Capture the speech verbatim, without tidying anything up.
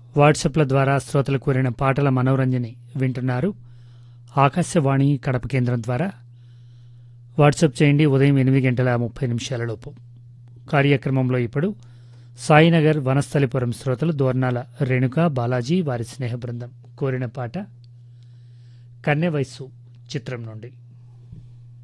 వాట్సాప్ల ద్వారా శ్రోతలు కోరిన పాటల మనోరంజని వింటున్నారు. ఆకాశవాణి కడప కేంద్రం ద్వారా వాట్సాప్ చేయండి ఉదయం ఎనిమిది గంటల ముప్పై నిమిషాలలోపు. కార్యక్రమంలో ఇప్పుడు సాయినగర్ వనస్థలిపురం శ్రోతలు దోర్నాల రేణుక బాలాజీ వారి స్నేహ బృందం కోరిన పాట కన్నె వయస్సు చిత్రం నుండి.